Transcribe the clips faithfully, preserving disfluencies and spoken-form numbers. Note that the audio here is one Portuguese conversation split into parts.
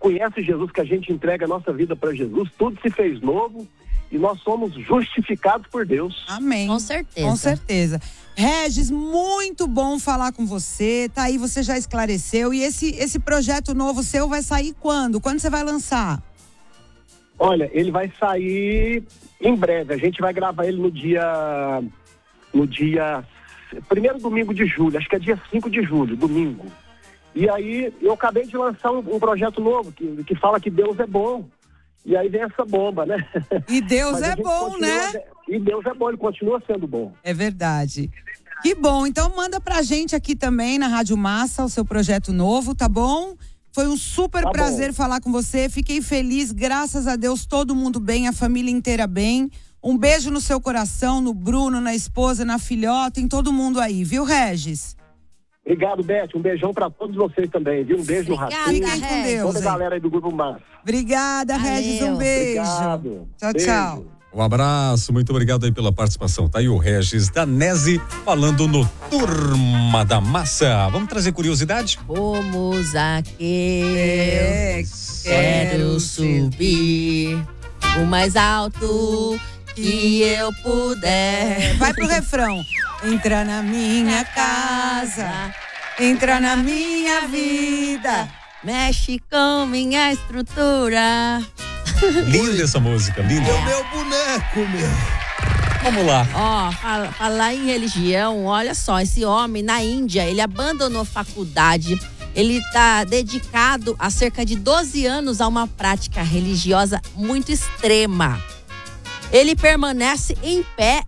conhece Jesus, que a gente entrega a nossa vida para Jesus, tudo se fez novo e nós somos justificados por Deus. Amém. Com certeza. Com certeza. Regis, muito bom falar com você. Tá aí, você já esclareceu. E esse, esse projeto novo seu vai sair quando? Quando você vai lançar? Olha, ele vai sair em breve. A gente vai gravar ele no dia... No dia... Primeiro domingo de julho. Acho que é dia cinco de julho, domingo. E aí, eu acabei de lançar um, um projeto novo que, que fala que Deus é bom. E aí vem essa bomba, né? E Deus Mas é bom, continua, né? E Deus é bom, ele continua sendo bom. É verdade. Que bom. Então manda pra gente aqui também na Rádio Massa o seu projeto novo, tá bom? Foi um super Tá prazer bom. falar com você. Fiquei feliz, graças a Deus, todo mundo bem, a família inteira bem. Um beijo no seu coração, no Bruno, na esposa, na filhota, em todo mundo aí, viu, Regis? Obrigado, Beth. Um beijão pra todos vocês também, viu? Um beijo Obrigada, no Ratinho. Fiquem com Regis. Deus. Toda a hein? galera aí do Grupo Massa. Obrigada, Valeu. Regis. Um beijo. Obrigado. Tchau, Beijo. tchau. Um abraço, muito obrigado aí pela participação. Tá aí o Regis Danese falando no Turma da Massa. Vamos trazer curiosidade? Vamos aqui. É, Quero subir o mais alto que eu puder. Vai pro refrão. Entra na minha casa, entra na minha vida. Mexe com minha estrutura. Linda essa música, linda. É o meu boneco, meu. Vamos lá. Ó, fala- falar em religião, olha só, esse homem na Índia, ele abandonou faculdade, ele tá dedicado há cerca de doze anos a uma prática religiosa muito extrema. Ele permanece em pé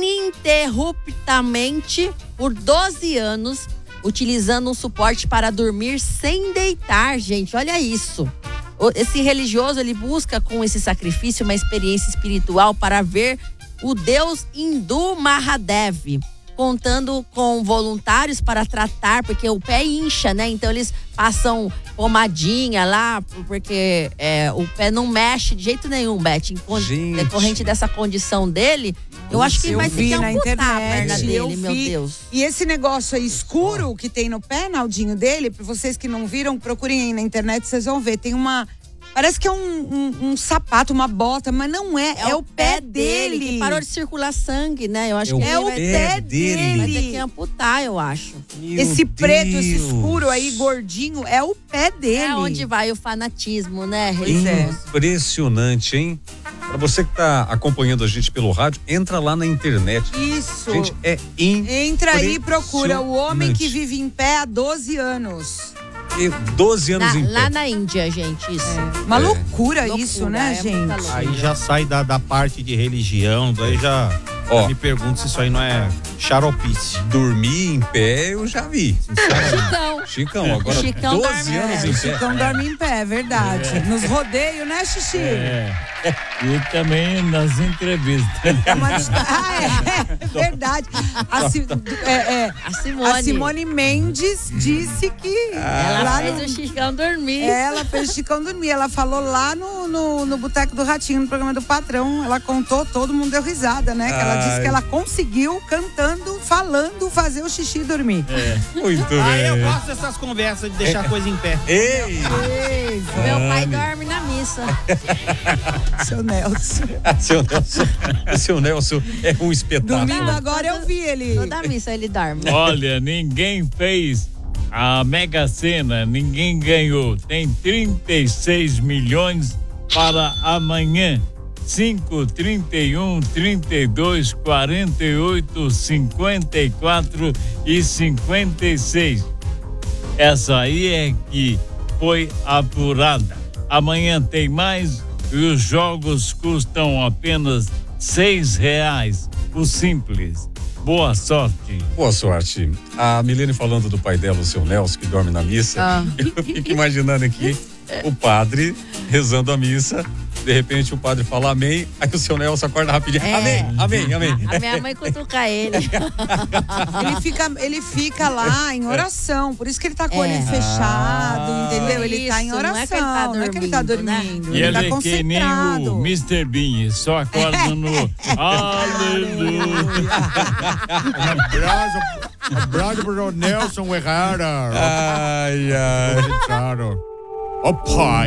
ininterruptamente por doze anos, utilizando um suporte para dormir sem deitar, gente, olha isso. O- Esse religioso, ele busca com esse sacrifício uma experiência espiritual para ver o deus hindu Mahadev, contando com voluntários para tratar, porque o pé incha, né? Então eles passam pomadinha lá, porque é, o pé não mexe de jeito nenhum, Beth. Em con- Gente. decorrente dessa condição dele, eu acho que Eu vai ter vi que na amputar a internet, perna eu dele, meu vi. Deus. E esse negócio aí escuro que tem no pé, Naldinho, dele, pra vocês que não viram, procurem aí na internet, vocês vão ver. Tem uma... Parece que é um, um, um sapato, uma bota, mas não é. É, o pé dele. que parou de circular sangue, né? Eu acho É que o ele É o vai, pé dele. vai ter que dele. amputar, eu acho. Meu Esse preto, esse Deus. escuro aí, gordinho, é o pé dele. É onde vai o fanatismo, né? Pois é. Impressionante, hein? Pra você que tá acompanhando a gente pelo rádio, entra lá na internet. Isso. Gente, é Entra aí e procura o homem que impressionante. vive em pé há doze anos. E doze anos Na- em pé. lá na Índia, gente, isso. Uma É. loucura, Loucura, isso, né, é gente? muita loucura. Aí já sai da, da parte de religião, daí já Ó. me pergunto se isso aí não é xaropice. Dormir em pé, eu já vi. Chicão. Chicão, agora Chicão doze dorme, anos é. em O pé. Chicão dorme em pé, é verdade. Nos rodeios, né, Xixi? É. E também nas entrevistas. É uma dist- Ah, é, é verdade. A, Ci- é, é. A Simone. A Simone Mendes disse que Ela lá fez no- o Chicão dormir. ela fez o Chicão dormir. Ela falou lá no, no, no Boteco do Ratinho, no programa do Patrão. Ela contou, todo mundo deu risada, né? Que ela Ai. disse que ela conseguiu, cantando, falando, fazer o xixi dormir. Muito Aí eu bem. gosto dessas conversas de deixar a coisa em pé. Ei! Meu pai dorme na missa. Seu Nelson. Seu Nelson, seu Nelson é um espetáculo. Domingo agora eu vi ele. Toda missa ele dorme. Olha, ninguém fez a Mega Sena, ninguém ganhou. Tem trinta e seis milhões para amanhã. cinco, trinta e um, trinta e dois, quarenta e oito, cinquenta e quatro e cinquenta e seis. Essa aí é que foi apurada. Amanhã tem mais e os jogos custam apenas seis reais. O simples. Boa sorte. Boa sorte. A Milene falando do pai dela, o seu Nelson, que dorme na missa. Ah. Eu fico imaginando aqui o padre rezando a missa. De repente o padre fala amém, aí o seu Nelson acorda rapidinho. É. Amém, amém, amém. A minha mãe cutuca ele. Ele fica, ele fica lá em oração, por isso que ele tá com o olho É. fechado, Ah. entendeu? Ele tá em Isso, não oração, é que ele tá não é que ele tá dormindo, né? dormindo, E ele tá ele é que nem concentrado. o mister Bean, só acorda no aleluia. Um abraço, um abraço pro Nelson Herrera. Ai, ai. Ô pai.